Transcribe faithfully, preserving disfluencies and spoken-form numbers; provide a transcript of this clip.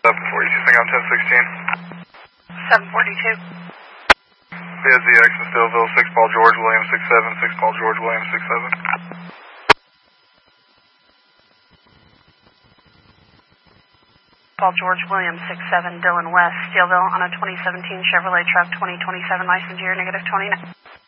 seven forty-two, think I'm ten sixteen. seven forty-two. B S Z X in Stillville, six Paul George, William six seven, six Paul George, William six seven. Paul George, William six seven, Dylan West, Steelville on a twenty seventeen Chevrolet truck, twenty twenty-seven license year, negative twenty-nine.